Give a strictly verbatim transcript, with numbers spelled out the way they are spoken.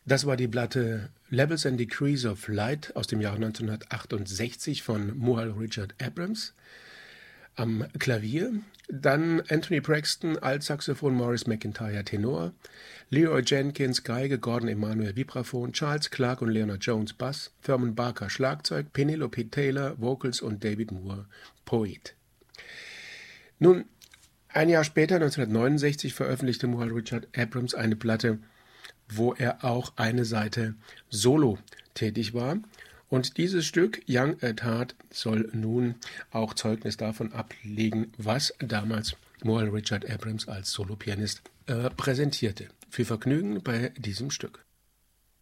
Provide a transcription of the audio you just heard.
Das war die Platte Levels and Degrees of Light aus dem Jahr neunzehnhundertachtundsechzig von Muhal Richard Abrams am Klavier. Dann Anthony Braxton, Altsaxophon, Maurice McIntyre, Tenor, Leroy Jenkins, Geige, Gordon Emanuel, Vibraphon, Charles Clark und Leonard Jones, Bass, Thurman Barker, Schlagzeug, Penelope Taylor, Vocals und David Moore, Poet. Nun, ein Jahr später, neunzehnhundertneunundsechzig, veröffentlichte Muhal Richard Abrams eine Platte, wo er auch eine Seite solo tätig war. Und dieses Stück, Young at Heart, soll nun auch Zeugnis davon ablegen, was damals Muhal Richard Abrams als Solopianist äh, präsentierte. Viel Vergnügen bei diesem Stück.